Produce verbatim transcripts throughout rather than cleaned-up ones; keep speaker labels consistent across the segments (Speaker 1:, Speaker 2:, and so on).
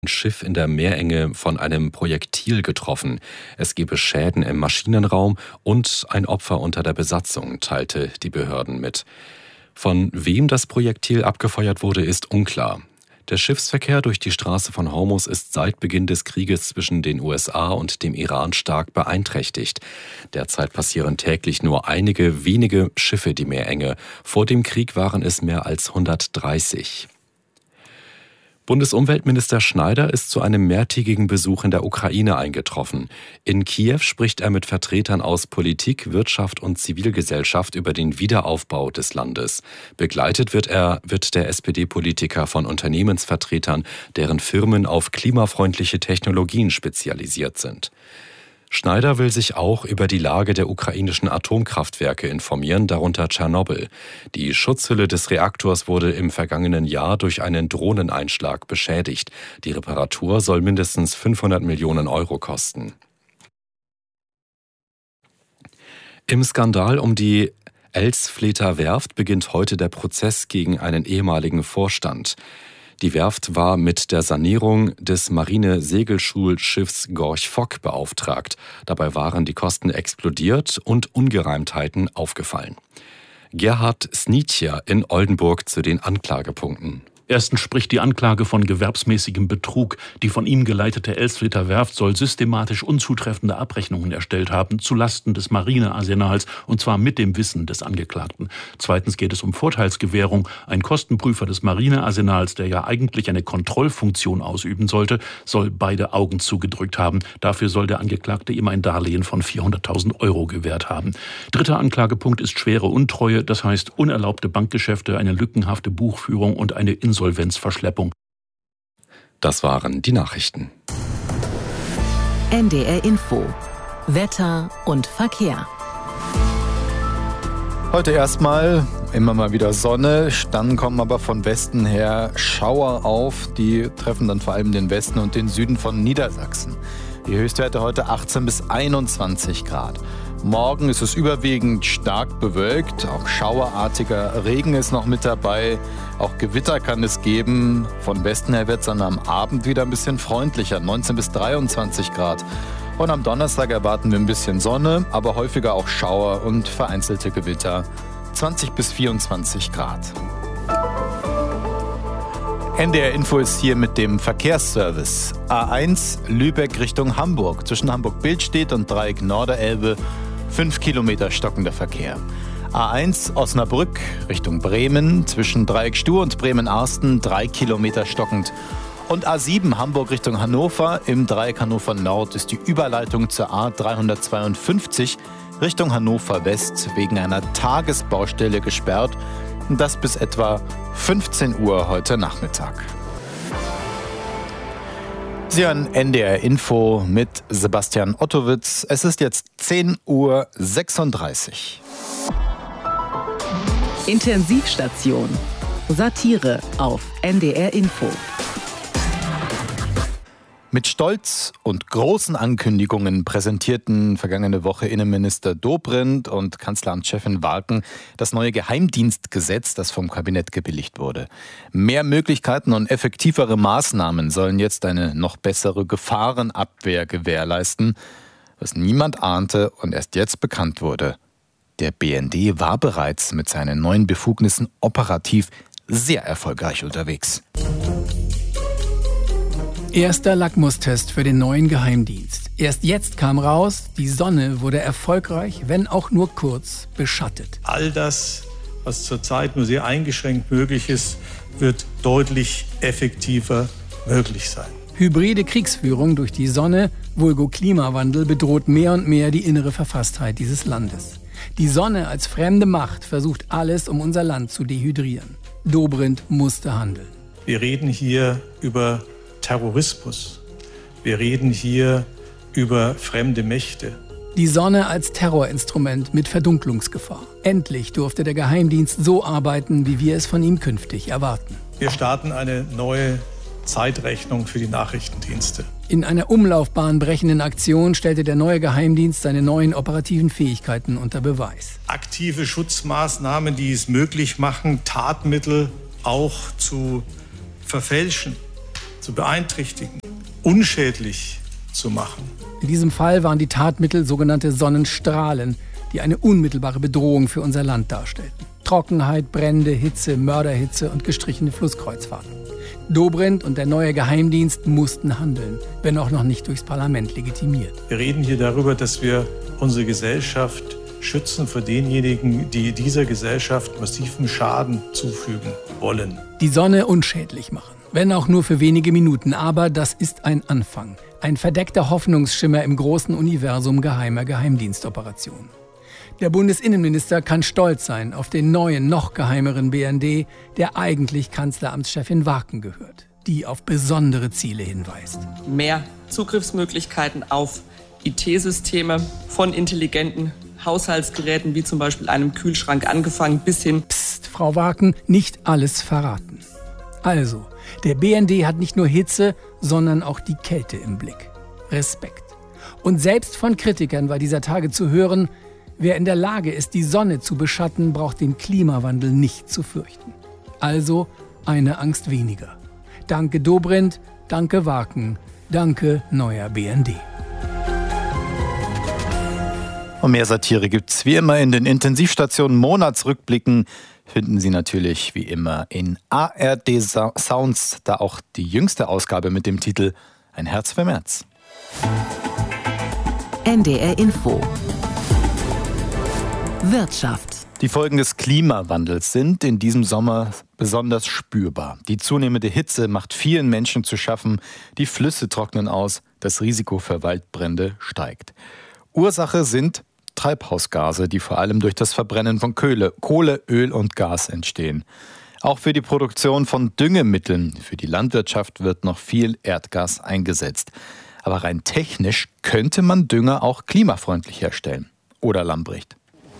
Speaker 1: Ein Schiff in der Meerenge von einem Projektil getroffen. Es gebe Schäden im Maschinenraum und ein Opfer unter der Besatzung, teilte die Behörden mit. Von wem das Projektil abgefeuert wurde, ist unklar. Der Schiffsverkehr durch die Straße von Hormuz ist seit Beginn des Krieges zwischen den U S A und dem Iran stark beeinträchtigt. Derzeit passieren täglich nur einige wenige Schiffe die Meerenge. Vor dem Krieg waren es mehr als hundertdreißig. Bundesumweltminister Schneider ist zu einem mehrtägigen Besuch in der Ukraine eingetroffen. In Kiew spricht er mit Vertretern aus Politik, Wirtschaft und Zivilgesellschaft über den Wiederaufbau des Landes. Begleitet wird er, wird der S P D-Politiker von Unternehmensvertretern, deren Firmen auf klimafreundliche Technologien spezialisiert sind. Schneider will sich auch über die Lage der ukrainischen Atomkraftwerke informieren, darunter Tschernobyl. Die Schutzhülle des Reaktors wurde im vergangenen Jahr durch einen Drohneneinschlag beschädigt. Die Reparatur soll mindestens fünfhundert Millionen Euro kosten. Im Skandal um die Elsfleter Werft beginnt heute der Prozess gegen einen ehemaligen Vorstand. Die Werft war mit der Sanierung des Marine-Segelschulschiffs Gorch Fock beauftragt. Dabei waren die Kosten explodiert und Ungereimtheiten aufgefallen. Gerhard Snitjer in Oldenburg zu den Anklagepunkten.
Speaker 2: Erstens spricht die Anklage von gewerbsmäßigem Betrug. Die von ihm geleitete Elsfleter Werft soll systematisch unzutreffende Abrechnungen erstellt haben, zulasten des Marinearsenals, und zwar mit dem Wissen des Angeklagten. Zweitens geht es um Vorteilsgewährung. Ein Kostenprüfer des Marinearsenals, der ja eigentlich eine Kontrollfunktion ausüben sollte, soll beide Augen zugedrückt haben. Dafür soll der Angeklagte ihm ein Darlehen von vierhunderttausend Euro gewährt haben. Dritter Anklagepunkt ist schwere Untreue, das heißt unerlaubte Bankgeschäfte, eine lückenhafte Buchführung und eine Insolvenz. Insolvenzverschleppung.
Speaker 1: Das waren die Nachrichten.
Speaker 3: N D R Info. Wetter und Verkehr.
Speaker 4: Heute erstmal immer mal wieder Sonne, dann kommen aber von Westen her Schauer auf. Die treffen dann vor allem den Westen und den Süden von Niedersachsen. Die Höchstwerte heute achtzehn bis einundzwanzig Grad. Morgen ist es überwiegend stark bewölkt, auch schauerartiger Regen ist noch mit dabei, auch Gewitter kann es geben. Von Westen her wird es dann am Abend wieder ein bisschen freundlicher, neunzehn bis dreiundzwanzig Grad. Und am Donnerstag erwarten wir ein bisschen Sonne, aber häufiger auch Schauer und vereinzelte Gewitter, zwanzig bis vierundzwanzig Grad. N D R Info ist hier mit dem Verkehrsservice. A eins Lübeck Richtung Hamburg. Zwischen Hamburg-Billstedt und Dreieck Norderelbe fünf Kilometer stockender Verkehr. A eins Osnabrück Richtung Bremen. Zwischen Dreieck Stur und Bremen-Arsten drei Kilometer stockend. Und A sieben Hamburg Richtung Hannover. Im Dreieck Hannover Nord ist die Überleitung zur A dreihundertzweiundfünfzig Richtung Hannover West wegen einer Tagesbaustelle gesperrt. Und das bis etwa fünfzehn Uhr heute Nachmittag. Sie hören N D R Info mit Sebastian Ottowitz. Es ist jetzt zehn Uhr sechsunddreißig.
Speaker 3: Intensivstation. Satire auf N D R Info.
Speaker 4: Mit Stolz und großen Ankündigungen präsentierten vergangene Woche Innenminister Dobrindt und Kanzleramtschefin Walken das neue Geheimdienstgesetz, das vom Kabinett gebilligt wurde. Mehr Möglichkeiten und effektivere Maßnahmen sollen jetzt eine noch bessere Gefahrenabwehr gewährleisten, was niemand ahnte und erst jetzt bekannt wurde. Der B N D war bereits mit seinen neuen Befugnissen operativ sehr erfolgreich unterwegs.
Speaker 5: Erster Lackmustest für den neuen Geheimdienst. Erst jetzt kam raus, die Sonne wurde erfolgreich, wenn auch nur kurz, beschattet.
Speaker 6: All das, was zurzeit nur sehr eingeschränkt möglich ist, wird deutlich effektiver möglich sein.
Speaker 5: Hybride Kriegsführung durch die Sonne, vulgo Klimawandel, bedroht mehr und mehr die innere Verfasstheit dieses Landes. Die Sonne als fremde Macht versucht alles, um unser Land zu dehydrieren. Dobrindt musste handeln.
Speaker 6: Wir reden hier über Terrorismus. Wir reden hier über fremde Mächte.
Speaker 5: Die Sonne als Terrorinstrument mit Verdunklungsgefahr. Endlich durfte der Geheimdienst so arbeiten, wie wir es von ihm künftig erwarten.
Speaker 6: Wir starten eine neue Zeitrechnung für die Nachrichtendienste.
Speaker 5: In einer Umlaufbahn brechenden Aktion stellte der neue Geheimdienst seine neuen operativen Fähigkeiten unter Beweis.
Speaker 6: Aktive Schutzmaßnahmen, die es möglich machen, Tatmittel auch zu verfälschen zu beeinträchtigen, unschädlich zu machen.
Speaker 5: In diesem Fall waren die Tatmittel sogenannte Sonnenstrahlen, die eine unmittelbare Bedrohung für unser Land darstellten. Trockenheit, Brände, Hitze, Mörderhitze und gestrichene Flusskreuzfahrten. Dobrindt und der neue Geheimdienst mussten handeln, wenn auch noch nicht durchs Parlament legitimiert.
Speaker 6: Wir reden hier darüber, dass wir unsere Gesellschaft schützen vor denjenigen, die dieser Gesellschaft massiven Schaden zufügen wollen.
Speaker 5: Die Sonne unschädlich machen, wenn auch nur für wenige Minuten. Aber das ist ein Anfang. Ein verdeckter Hoffnungsschimmer im großen Universum geheimer Geheimdienstoperationen. Der Bundesinnenminister kann stolz sein auf den neuen, noch geheimeren B N D, der eigentlich Kanzleramtschefin Warken gehört, die auf besondere Ziele hinweist.
Speaker 7: Mehr Zugriffsmöglichkeiten auf I T-Systeme von intelligenten Haushaltsgeräten, wie zum Beispiel einem Kühlschrank angefangen, bis hin...
Speaker 5: Psst, Frau Warken, nicht alles verraten. Also, der B N D hat nicht nur Hitze, sondern auch die Kälte im Blick. Respekt. Und selbst von Kritikern war dieser Tage zu hören, wer in der Lage ist, die Sonne zu beschatten, braucht den Klimawandel nicht zu fürchten. Also eine Angst weniger. Danke Dobrindt, danke Warken, danke neuer B N D.
Speaker 4: Und mehr Satire gibt's wie immer in den Intensivstationen. Monatsrückblicken finden Sie natürlich wie immer in A R D Sounds, da auch die jüngste Ausgabe mit dem Titel Ein Herz für März.
Speaker 3: N D R Info Wirtschaft.
Speaker 4: Die Folgen des Klimawandels sind in diesem Sommer besonders spürbar. Die zunehmende Hitze macht vielen Menschen zu schaffen, die Flüsse trocknen aus, das Risiko für Waldbrände steigt. Ursache sind Treibhausgase, die vor allem durch das Verbrennen von Kohle, Kohle, Öl und Gas entstehen. Auch für die Produktion von Düngemitteln für die Landwirtschaft wird noch viel Erdgas eingesetzt. Aber rein technisch könnte man Dünger auch klimafreundlich herstellen. Oder Lambrecht?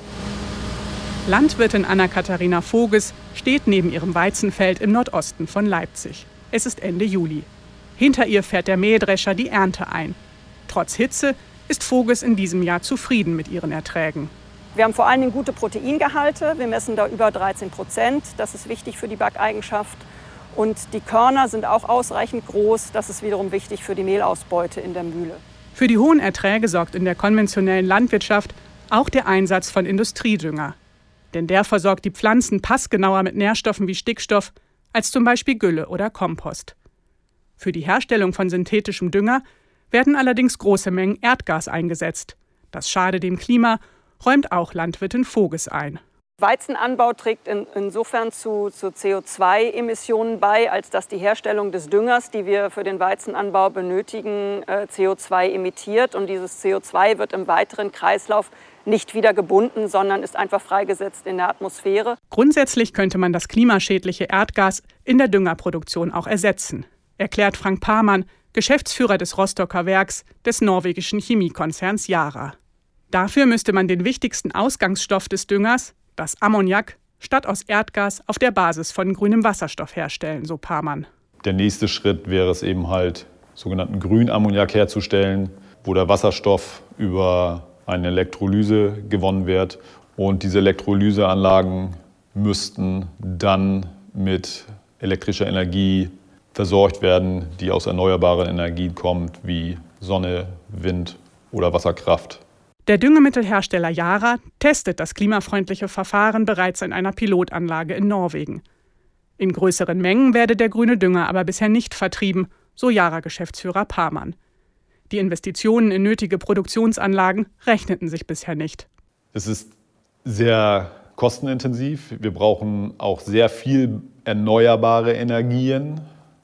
Speaker 8: Landwirtin Anna-Katharina Voges steht neben ihrem Weizenfeld im Nordosten von Leipzig. Es ist Ende Juli. Hinter ihr fährt der Mähdrescher die Ernte ein. Trotz Hitze ist Voges in diesem Jahr zufrieden mit ihren Erträgen.
Speaker 9: Wir haben vor allen Dingen gute Proteingehalte. Wir messen da über dreizehn Prozent. Das ist wichtig für die Backeigenschaft. Und die Körner sind auch ausreichend groß. Das ist wiederum wichtig für die Mehlausbeute in der Mühle.
Speaker 8: Für die hohen Erträge sorgt in der konventionellen Landwirtschaft auch der Einsatz von Industriedünger. Denn der versorgt die Pflanzen passgenauer mit Nährstoffen wie Stickstoff als zum Beispiel Gülle oder Kompost. Für die Herstellung von synthetischem Dünger werden allerdings große Mengen Erdgas eingesetzt. Das schade dem Klima, räumt auch Landwirtin Voges ein.
Speaker 9: Weizenanbau trägt in, insofern zu, zu C O zwei Emissionen bei, als dass die Herstellung des Düngers, die wir für den Weizenanbau benötigen, äh, C O zwei emittiert. Und dieses C O zwei wird im weiteren Kreislauf nicht wieder gebunden, sondern ist einfach freigesetzt in der Atmosphäre.
Speaker 8: Grundsätzlich könnte man das klimaschädliche Erdgas in der Düngerproduktion auch ersetzen, erklärt Frank Parmann, Geschäftsführer des Rostocker Werks des norwegischen Chemiekonzerns Yara. Dafür müsste man den wichtigsten Ausgangsstoff des Düngers, das Ammoniak, statt aus Erdgas auf der Basis von grünem Wasserstoff herstellen, so Parmann.
Speaker 10: Der nächste Schritt wäre es eben halt, sogenannten Grünammoniak herzustellen, wo der Wasserstoff über eine Elektrolyse gewonnen wird. Und diese Elektrolyseanlagen müssten dann mit elektrischer Energie versorgt werden, die aus erneuerbaren Energien kommt, wie Sonne, Wind oder Wasserkraft.
Speaker 8: Der Düngemittelhersteller Yara testet das klimafreundliche Verfahren bereits in einer Pilotanlage in Norwegen. In größeren Mengen werde der grüne Dünger aber bisher nicht vertrieben, so Yara-Geschäftsführer Parmann. Die Investitionen in nötige Produktionsanlagen rechneten sich bisher nicht.
Speaker 10: Es ist sehr kostenintensiv. Wir brauchen auch sehr viel erneuerbare Energien.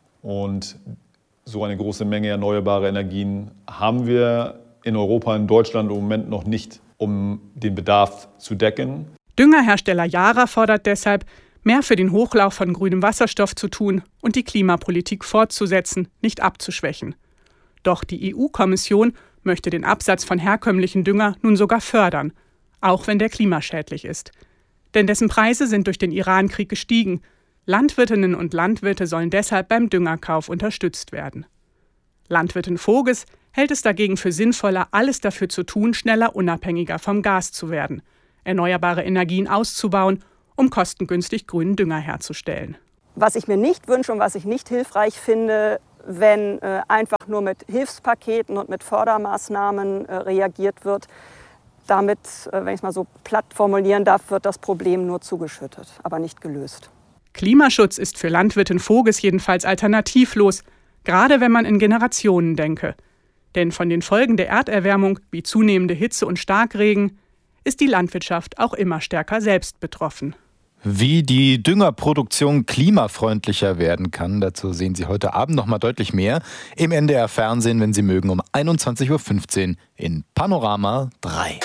Speaker 10: Und so eine große Menge erneuerbare Energien haben wir in Europa, in Deutschland im Moment noch nicht, um den Bedarf zu decken.
Speaker 8: Düngerhersteller Yara fordert deshalb, mehr für den Hochlauf von grünem Wasserstoff zu tun und die Klimapolitik fortzusetzen, nicht abzuschwächen. Doch die E U-Kommission möchte den Absatz von herkömmlichen Dünger nun sogar fördern, auch wenn der klimaschädlich ist. Denn dessen Preise sind durch den Iran-Krieg gestiegen. Landwirtinnen und Landwirte sollen deshalb beim Düngerkauf unterstützt werden. Landwirtin Voges hält es dagegen für sinnvoller, alles dafür zu tun, schneller unabhängiger vom Gas zu werden, erneuerbare Energien auszubauen, um kostengünstig grünen Dünger herzustellen.
Speaker 9: Was ich mir nicht wünsche und was ich nicht hilfreich finde, wenn äh, einfach nur mit Hilfspaketen und mit Fördermaßnahmen äh, reagiert wird. Damit, äh, wenn ich es mal so platt formulieren darf, wird das Problem nur zugeschüttet, aber nicht gelöst.
Speaker 8: Klimaschutz ist für Landwirtin Voges jedenfalls alternativlos, gerade wenn man in Generationen denke. Denn von den Folgen der Erderwärmung, wie zunehmende Hitze und Starkregen, ist die Landwirtschaft auch immer stärker selbst betroffen.
Speaker 4: Wie die Düngerproduktion klimafreundlicher werden kann, dazu sehen Sie heute Abend noch mal deutlich mehr im N D R-Fernsehen, wenn Sie mögen, um einundzwanzig Uhr fünfzehn in Panorama drei.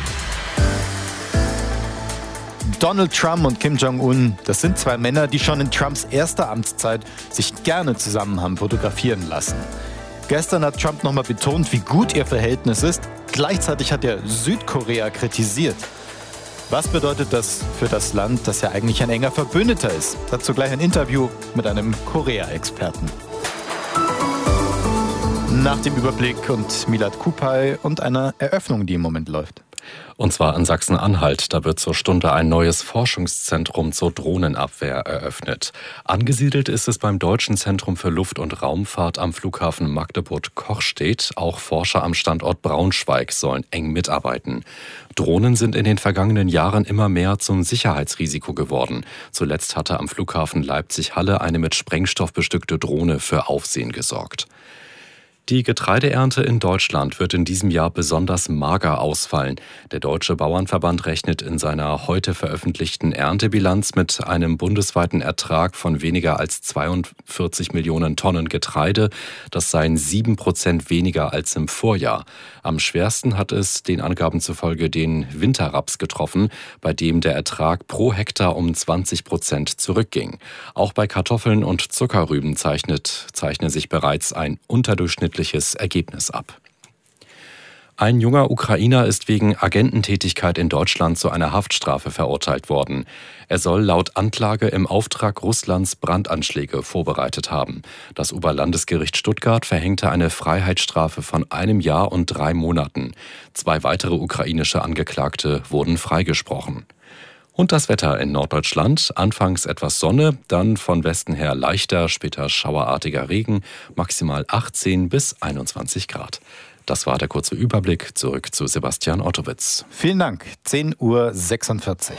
Speaker 4: Donald Trump und Kim Jong-un, das sind zwei Männer, die schon in Trumps erster Amtszeit sich gerne zusammen haben fotografieren lassen. Gestern hat Trump nochmal betont, wie gut ihr Verhältnis ist. Gleichzeitig hat er Südkorea kritisiert. Was bedeutet das für das Land, das ja eigentlich ein enger Verbündeter ist? Dazu gleich ein Interview mit einem Korea-Experten. Nach dem Überblick und Milad Kupay und einer Eröffnung, die im Moment läuft.
Speaker 1: Und zwar in Sachsen-Anhalt. Da wird zur Stunde ein neues Forschungszentrum zur Drohnenabwehr eröffnet. Angesiedelt ist es beim Deutschen Zentrum für Luft- und Raumfahrt am Flughafen Magdeburg-Kochstedt. Auch Forscher am Standort Braunschweig sollen eng mitarbeiten. Drohnen sind in den vergangenen Jahren immer mehr zum Sicherheitsrisiko geworden. Zuletzt hatte am Flughafen Leipzig-Halle eine mit Sprengstoff bestückte Drohne für Aufsehen gesorgt. Die Getreideernte in Deutschland wird in diesem Jahr besonders mager ausfallen. Der Deutsche Bauernverband rechnet in seiner heute veröffentlichten Erntebilanz mit einem bundesweiten Ertrag von weniger als zweiundvierzig Millionen Tonnen Getreide. Das seien sieben Prozent weniger als im Vorjahr. Am schwersten hat es den Angaben zufolge den Winterraps getroffen, bei dem der Ertrag pro Hektar um zwanzig Prozent zurückging. Auch bei Kartoffeln und Zuckerrüben zeichnet, zeichne sich bereits ein unterdurchschnittliches Ergebnis ab. Ein junger Ukrainer ist wegen Agententätigkeit in Deutschland zu einer Haftstrafe verurteilt worden. Er soll laut Anklage im Auftrag Russlands Brandanschläge vorbereitet haben. Das Oberlandesgericht Stuttgart verhängte eine Freiheitsstrafe von einem Jahr und drei Monaten. Zwei weitere ukrainische Angeklagte wurden freigesprochen. Und das Wetter in Norddeutschland. Anfangs etwas Sonne, dann von Westen her leichter, später schauerartiger Regen, maximal achtzehn bis einundzwanzig Grad. Das war der kurze Überblick. Zurück zu Sebastian Ottowitz.
Speaker 4: Vielen Dank. zehn Uhr sechsundvierzig.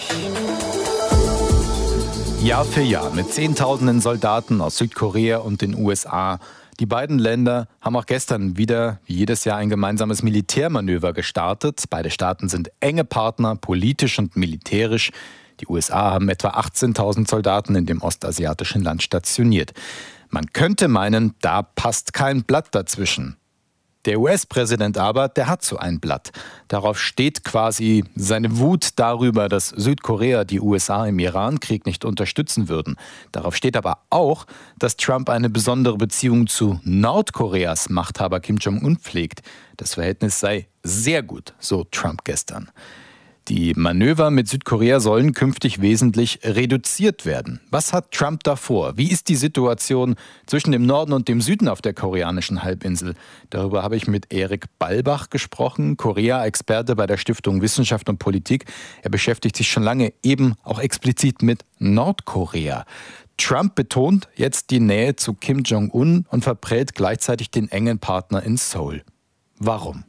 Speaker 4: Jahr für Jahr mit Zehntausenden Soldaten aus Südkorea und den U S A. Die beiden Länder haben auch gestern wieder, wie jedes Jahr, ein gemeinsames Militärmanöver gestartet. Beide Staaten sind enge Partner, politisch und militärisch. Die U S A haben etwa achtzehntausend Soldaten in dem ostasiatischen Land stationiert. Man könnte meinen, da passt kein Blatt dazwischen. Der U S-Präsident aber, der hat so ein Blatt. Darauf steht quasi seine Wut darüber, dass Südkorea die U S A im Iran-Krieg nicht unterstützen würden. Darauf steht aber auch, dass Trump eine besondere Beziehung zu Nordkoreas Machthaber Kim Jong-un pflegt. Das Verhältnis sei sehr gut, so Trump gestern. Die Manöver mit Südkorea sollen künftig wesentlich reduziert werden. Was hat Trump da vor? Wie ist die Situation zwischen dem Norden und dem Süden auf der koreanischen Halbinsel? Darüber habe ich mit Erik Ballbach gesprochen, Korea-Experte bei der Stiftung Wissenschaft und Politik. Er beschäftigt sich schon lange eben auch explizit mit Nordkorea. Trump betont jetzt die Nähe zu Kim Jong-un und verprellt gleichzeitig den engen Partner in Seoul. Warum?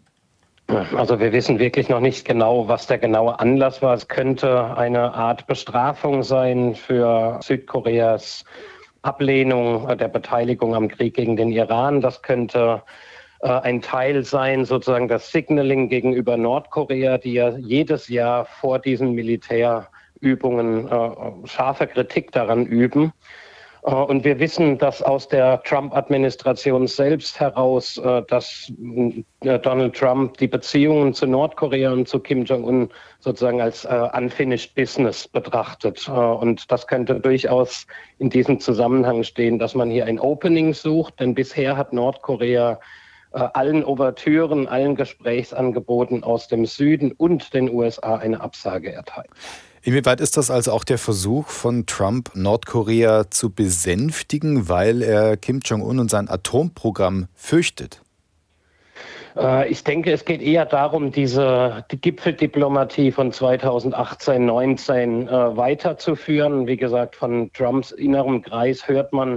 Speaker 11: Also wir wissen wirklich noch nicht genau, was der genaue Anlass war. Es könnte eine Art Bestrafung sein für Südkoreas Ablehnung der Beteiligung am Krieg gegen den Iran. Das könnte äh, ein Teil sein, sozusagen das Signaling gegenüber Nordkorea, die ja jedes Jahr vor diesen Militärübungen äh, scharfe Kritik daran üben. Und wir wissen, dass aus der Trump-Administration selbst heraus, dass Donald Trump die Beziehungen zu Nordkorea und zu Kim Jong-un sozusagen als unfinished business betrachtet. Und das könnte durchaus in diesem Zusammenhang stehen, dass man hier ein Opening sucht, denn bisher hat Nordkorea allen Ouvertüren, allen Gesprächsangeboten aus dem Süden und den U S A eine Absage erteilt.
Speaker 4: Inwieweit ist das also auch der Versuch von Trump, Nordkorea zu besänftigen, weil er Kim Jong-un und sein Atomprogramm fürchtet?
Speaker 11: Ich denke, es geht eher darum, diese die Gipfeldiplomatie von zweitausendachtzehn neunzehn äh, weiterzuführen. Wie gesagt, von Trumps innerem Kreis hört man,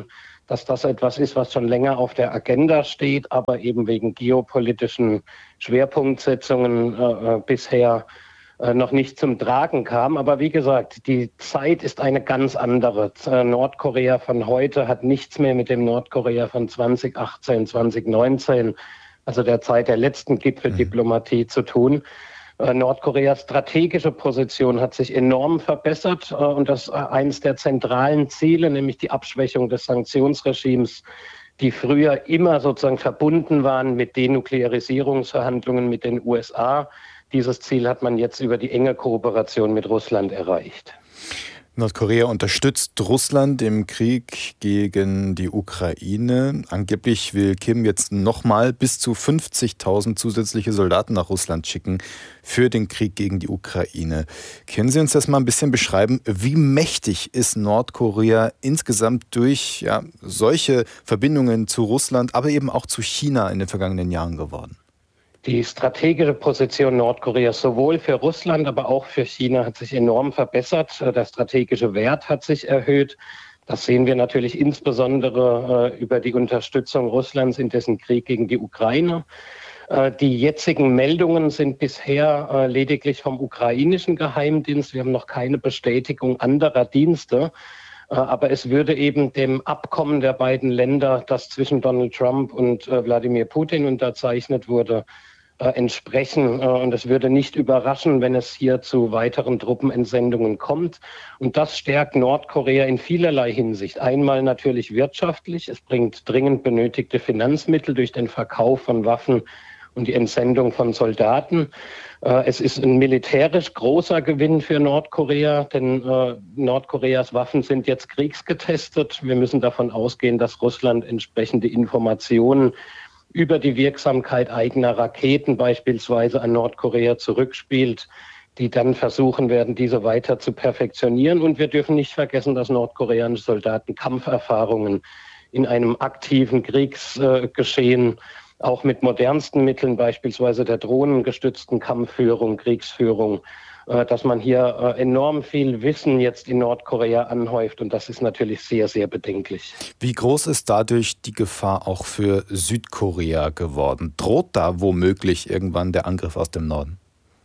Speaker 11: dass das etwas ist, was schon länger auf der Agenda steht, aber eben wegen geopolitischen Schwerpunktsetzungen äh, bisher äh, noch nicht zum Tragen kam. Aber wie gesagt, die Zeit ist eine ganz andere. Äh, Nordkorea von heute hat nichts mehr mit dem Nordkorea von zwanzig achtzehn, zwanzig neunzehn, also der Zeit der letzten Gipfeldiplomatie, mhm. zu tun. Nordkoreas strategische Position hat sich enorm verbessert und das eines der zentralen Ziele, nämlich die Abschwächung des Sanktionsregimes, die früher immer sozusagen verbunden waren mit Denuklearisierungsverhandlungen mit den U S A. Dieses Ziel hat man jetzt über die enge Kooperation mit Russland erreicht.
Speaker 4: Nordkorea unterstützt Russland im Krieg gegen die Ukraine. Angeblich will Kim jetzt nochmal bis zu fünfzigtausend zusätzliche Soldaten nach Russland schicken für den Krieg gegen die Ukraine. Können Sie uns das mal ein bisschen beschreiben? Wie mächtig ist Nordkorea insgesamt durch ja, solche Verbindungen zu Russland, aber eben auch zu China in den vergangenen Jahren geworden?
Speaker 11: Die strategische Position Nordkoreas sowohl für Russland, aber auch für China hat sich enorm verbessert. Der strategische Wert hat sich erhöht. Das sehen wir natürlich insbesondere äh, über die Unterstützung Russlands in dessen Krieg gegen die Ukraine. Äh, die jetzigen Meldungen sind bisher äh, lediglich vom ukrainischen Geheimdienst. Wir haben noch keine Bestätigung anderer Dienste. Äh, aber es würde eben dem Abkommen der beiden Länder, das zwischen Donald Trump und äh, Wladimir Putin unterzeichnet wurde, Äh, entsprechen. Äh, und es würde nicht überraschen, wenn es hier zu weiteren Truppenentsendungen kommt. Und das stärkt Nordkorea in vielerlei Hinsicht. Einmal natürlich wirtschaftlich. Es bringt dringend benötigte Finanzmittel durch den Verkauf von Waffen und die Entsendung von Soldaten. Äh, es ist ein militärisch großer Gewinn für Nordkorea, denn äh, Nordkoreas Waffen sind jetzt kriegsgetestet. Wir müssen davon ausgehen, dass Russland entsprechende Informationen über die Wirksamkeit eigener Raketen beispielsweise an Nordkorea zurückspielt, die dann versuchen werden, diese weiter zu perfektionieren. Und wir dürfen nicht vergessen, dass nordkoreanische Soldaten Kampferfahrungen in einem aktiven Kriegsgeschehen, äh, auch mit modernsten Mitteln, beispielsweise der drohnengestützten Kampfführung, Kriegsführung, äh, dass man hier äh, enorm viel Wissen jetzt in Nordkorea anhäuft. Und das ist natürlich sehr, sehr bedenklich.
Speaker 4: Wie groß ist dadurch die Gefahr auch für Südkorea geworden? Droht da womöglich irgendwann der Angriff aus dem Norden?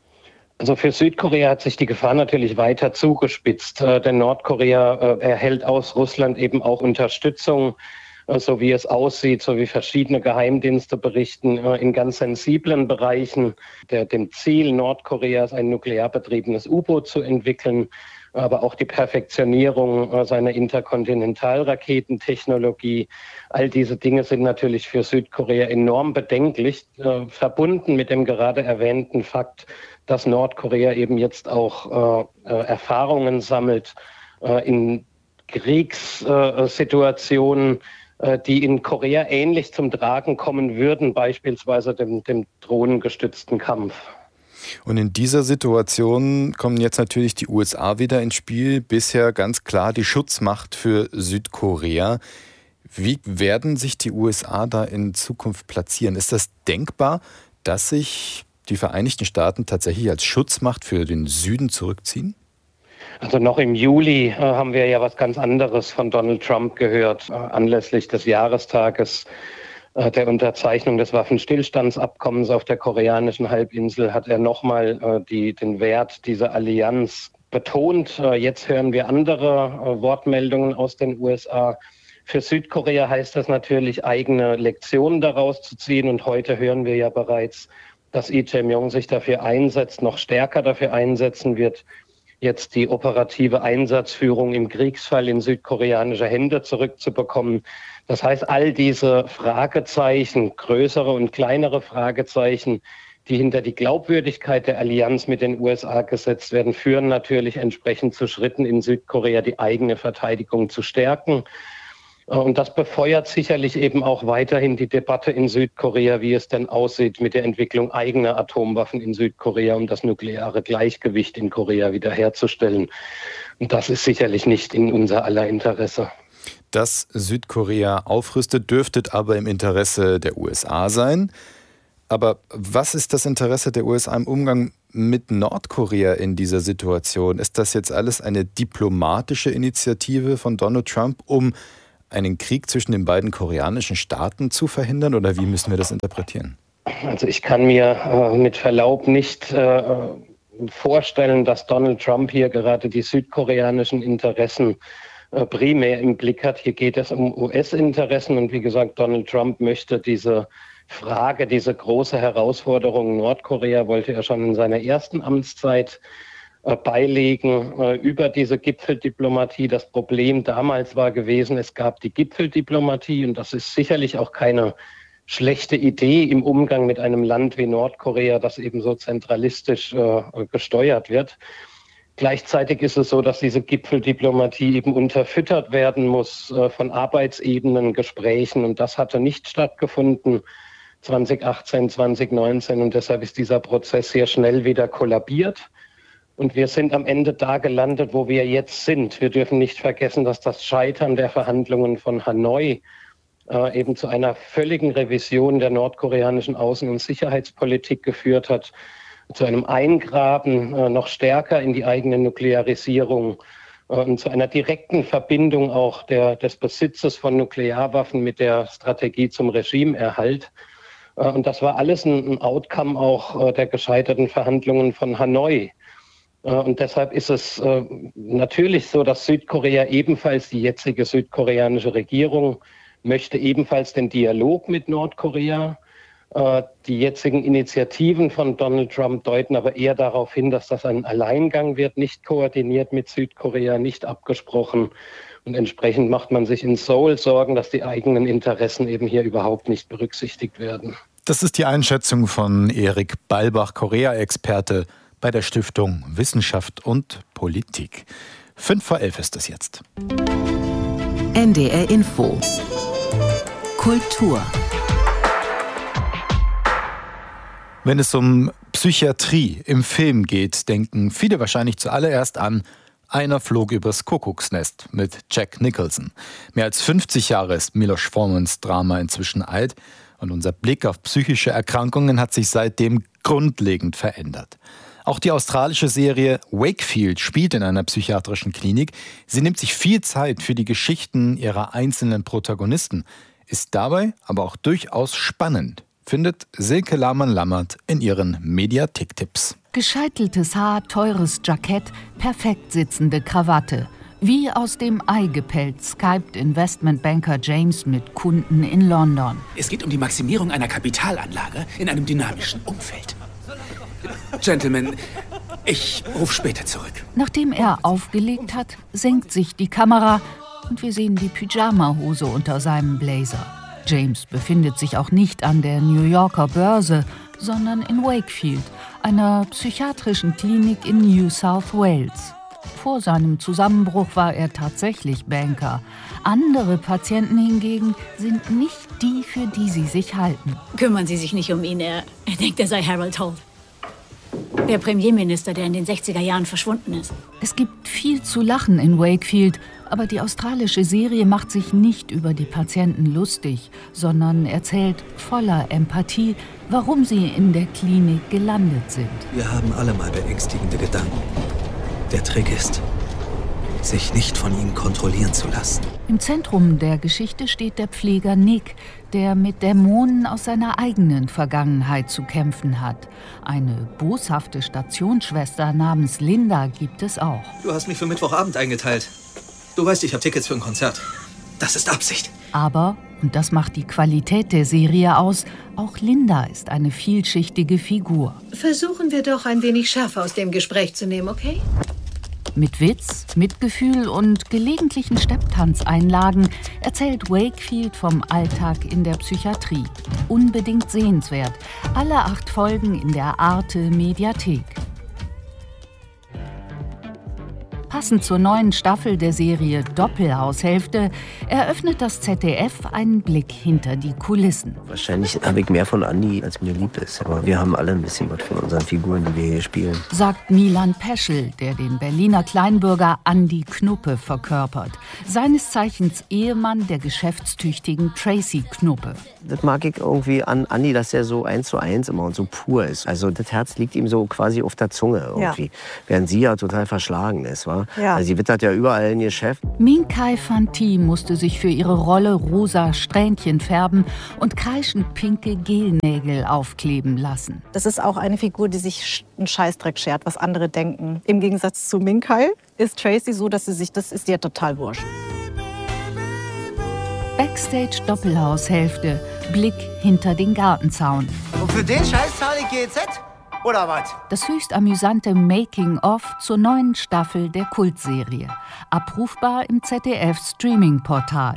Speaker 11: Also für Südkorea hat sich die Gefahr natürlich weiter zugespitzt, äh, denn Nordkorea äh, erhält aus Russland eben auch Unterstützung, äh, so wie es aussieht, so wie verschiedene Geheimdienste berichten, äh, in ganz sensiblen Bereichen, der, dem Ziel Nordkoreas ein nuklear betriebenes U-Boot zu entwickeln, aber auch die Perfektionierung äh, seiner Interkontinentalraketentechnologie. All diese Dinge sind natürlich für Südkorea enorm bedenklich, äh, verbunden mit dem gerade erwähnten Fakt, dass Nordkorea eben jetzt auch äh, äh, Erfahrungen sammelt äh, in Kriegssituationen, äh, die in Korea ähnlich zum Tragen kommen würden, beispielsweise dem, dem drohnengestützten Kampf.
Speaker 4: Und in dieser Situation kommen jetzt natürlich die U S A wieder ins Spiel, bisher ganz klar die Schutzmacht für Südkorea. Wie werden sich die U S A da in Zukunft platzieren? Ist das denkbar, dass sich die Vereinigten Staaten tatsächlich als Schutzmacht für den Süden zurückziehen?
Speaker 11: Also noch im Juli äh, haben wir ja was ganz anderes von Donald Trump gehört, äh, anlässlich des Jahrestages äh, der Unterzeichnung des Waffenstillstandsabkommens auf der koreanischen Halbinsel hat er nochmal äh, die, den Wert dieser Allianz betont. Äh, jetzt hören wir andere äh, Wortmeldungen aus den U S A. Für Südkorea heißt das natürlich, eigene Lektionen daraus zu ziehen. Und heute hören wir ja bereits, dass Lee Jae-myung sich dafür einsetzt, noch stärker dafür einsetzen wird, jetzt die operative Einsatzführung im Kriegsfall in südkoreanische Hände zurückzubekommen. Das heißt, all diese Fragezeichen, größere und kleinere Fragezeichen, die hinter die Glaubwürdigkeit der Allianz mit den U S A gesetzt werden, führen natürlich entsprechend zu Schritten in Südkorea, die eigene Verteidigung zu stärken. Und das befeuert sicherlich eben auch weiterhin die Debatte in Südkorea, wie es denn aussieht mit der Entwicklung eigener Atomwaffen in Südkorea, um das nukleare Gleichgewicht in Korea wiederherzustellen. Und das ist sicherlich nicht in unser aller Interesse.
Speaker 4: Dass Südkorea aufrüstet, dürfte aber im Interesse der U S A sein. Aber was ist das Interesse der U S A im Umgang mit Nordkorea in dieser Situation? Ist das jetzt alles eine diplomatische Initiative von Donald Trump, um einen Krieg zwischen den beiden koreanischen Staaten zu verhindern, oder wie müssen wir das interpretieren?
Speaker 11: Also ich kann mir äh, mit Verlaub nicht äh, vorstellen, dass Donald Trump hier gerade die südkoreanischen Interessen äh, primär im Blick hat. Hier geht es um U S-Interessen und wie gesagt, Donald Trump möchte diese Frage, diese große Herausforderung Nordkorea, wollte er schon in seiner ersten Amtszeit äh, beilegen äh, über diese Gipfeldiplomatie. Das Problem damals war gewesen, es gab die Gipfeldiplomatie und das ist sicherlich auch keine schlechte Idee im Umgang mit einem Land wie Nordkorea, das eben so zentralistisch äh, gesteuert wird. Gleichzeitig ist es so, dass diese Gipfeldiplomatie eben unterfüttert werden muss äh, von Arbeitsebenen, Gesprächen und das hatte nicht stattgefunden zwanzig achtzehn, zwanzig neunzehn und deshalb ist dieser Prozess sehr schnell wieder kollabiert. Und wir sind am Ende da gelandet, wo wir jetzt sind. Wir dürfen nicht vergessen, dass das Scheitern der Verhandlungen von Hanoi äh, eben zu einer völligen Revision der nordkoreanischen Außen- und Sicherheitspolitik geführt hat, zu einem Eingraben äh, noch stärker in die eigene Nuklearisierung äh, und zu einer direkten Verbindung auch der, des Besitzes von Nuklearwaffen mit der Strategie zum Regimeerhalt. Äh, und das war alles ein, ein Outcome auch äh, der gescheiterten Verhandlungen von Hanoi. Und deshalb ist es äh, natürlich so, dass Südkorea ebenfalls, die jetzige südkoreanische Regierung, möchte ebenfalls den Dialog mit Nordkorea. Äh, die jetzigen Initiativen von Donald Trump deuten aber eher darauf hin, dass das ein Alleingang wird, nicht koordiniert mit Südkorea, nicht abgesprochen. Und entsprechend macht man sich in Seoul Sorgen, dass die eigenen Interessen eben hier überhaupt nicht berücksichtigt werden.
Speaker 4: Das ist die Einschätzung von Erik Balbach, Korea-Experte bei der Stiftung Wissenschaft und Politik. Fünf vor elf ist es jetzt.
Speaker 3: N D R Info. Kultur.
Speaker 4: Wenn es um Psychiatrie im Film geht, denken viele wahrscheinlich zuallererst an Einer flog übers Kuckucksnest mit Jack Nicholson. Mehr als fünfzig Jahre ist Milos Formans Drama inzwischen alt und unser Blick auf psychische Erkrankungen hat sich seitdem grundlegend verändert. Auch die australische Serie Wakefield spielt in einer psychiatrischen Klinik. Sie nimmt sich viel Zeit für die Geschichten ihrer einzelnen Protagonisten, ist dabei aber auch durchaus spannend, findet Silke Lahmann-Lammert in ihren Mediathek-Tipps.
Speaker 12: Gescheiteltes Haar, teures Jackett, perfekt sitzende Krawatte. Wie aus dem Ei gepellt skypt Investmentbanker James mit Kunden in London.
Speaker 13: Es geht um die Maximierung einer Kapitalanlage in einem dynamischen Umfeld. Gentlemen, ich rufe später zurück.
Speaker 12: Nachdem er aufgelegt hat, senkt sich die Kamera und wir sehen die Pyjama-Hose unter seinem Blazer. James befindet sich auch nicht an der New Yorker Börse, sondern in Wakefield, einer psychiatrischen Klinik in New South Wales. Vor seinem Zusammenbruch war er tatsächlich Banker. Andere Patienten hingegen sind nicht die, für die sie sich halten.
Speaker 14: Kümmern Sie sich nicht um ihn, er, er denkt, er sei Harold Holt. Der Premierminister, der in den sechziger Jahren verschwunden ist.
Speaker 12: Es gibt viel zu lachen in Wakefield, aber die australische Serie macht sich nicht über die Patienten lustig, sondern erzählt voller Empathie, warum sie in der Klinik gelandet sind.
Speaker 13: Wir haben alle mal beängstigende Gedanken. Der Trick ist, sich nicht von ihnen kontrollieren zu lassen.
Speaker 12: Im Zentrum der Geschichte steht der Pfleger Nick, der mit Dämonen aus seiner eigenen Vergangenheit zu kämpfen hat. Eine boshafte Stationsschwester namens Linda gibt es auch.
Speaker 13: Du hast mich für Mittwochabend eingeteilt. Du weißt, ich habe Tickets für ein Konzert. Das ist Absicht.
Speaker 12: Aber, und das macht die Qualität der Serie aus, auch Linda ist eine vielschichtige Figur.
Speaker 14: Versuchen wir doch ein wenig Schärfe aus dem Gespräch zu nehmen, okay?
Speaker 12: Mit Witz, Mitgefühl und gelegentlichen Stepptanzeinlagen erzählt Wakefield vom Alltag in der Psychiatrie. Unbedingt sehenswert. Alle acht Folgen in der Arte Mediathek. Passend zur neuen Staffel der Serie Doppelhaushälfte eröffnet das Z D F einen Blick hinter die Kulissen.
Speaker 15: Wahrscheinlich habe ich mehr von Andi, als mir lieb ist. Aber wir haben alle ein bisschen was von unseren Figuren, die wir hier spielen.
Speaker 12: Sagt Milan Peschel, der den Berliner Kleinbürger Andi Knuppe verkörpert. Seines Zeichens Ehemann der geschäftstüchtigen Tracy Knuppe.
Speaker 15: Das mag ich irgendwie an Andi, dass er so eins zu eins immer und so pur ist. Also das Herz liegt ihm so quasi auf der Zunge irgendwie. Ja. Während sie ja total verschlagen ist, wa? Ja. Also sie wittert ja überall in ihr Chef.
Speaker 12: Min-Kai Fanti musste sich für ihre Rolle rosa Strähnchen färben und kreischend pinke Gelnägel aufkleben lassen.
Speaker 16: Das ist auch eine Figur, die sich einen Scheißdreck schert, was andere denken. Im Gegensatz zu Min-Kai ist Tracy so, dass sie sich, das ist ihr total wurscht.
Speaker 12: Backstage-Doppelhaushälfte, Blick hinter den Gartenzaun.
Speaker 17: Und für den Scheiß zahle ich G E Z? Oder was?
Speaker 12: Das höchst amüsante Making-of zur neuen Staffel der Kultserie. Abrufbar im Z D F-Streaming-Portal.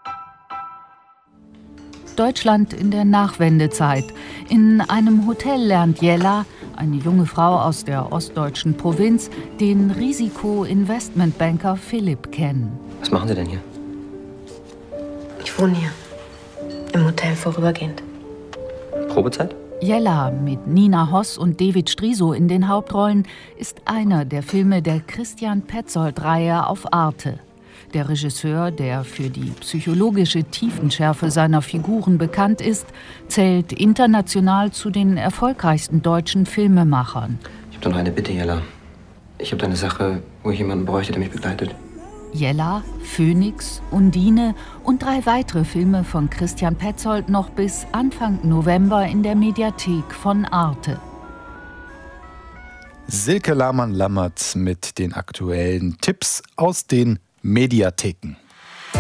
Speaker 12: Deutschland in der Nachwendezeit. In einem Hotel lernt Jella, eine junge Frau aus der ostdeutschen Provinz, den Risiko-Investmentbanker Philipp kennen.
Speaker 15: Was machen Sie denn hier?
Speaker 18: Ich wohne hier. Im Hotel vorübergehend.
Speaker 15: Probezeit?
Speaker 12: Jella mit Nina Hoss und David Striso in den Hauptrollen ist einer der Filme der Christian Petzold-Reihe auf Arte. Der Regisseur, der für die psychologische Tiefenschärfe seiner Figuren bekannt ist, zählt international zu den erfolgreichsten deutschen Filmemachern.
Speaker 15: Ich habe doch noch eine Bitte, Jella. Ich habe da eine Sache, wo ich jemanden bräuchte, der mich begleitet.
Speaker 12: Jella, Phoenix, Undine und drei weitere Filme von Christian Petzold noch bis Anfang November in der Mediathek von Arte.
Speaker 4: Silke Lahmann-Lammert mit den aktuellen Tipps aus den Mediatheken.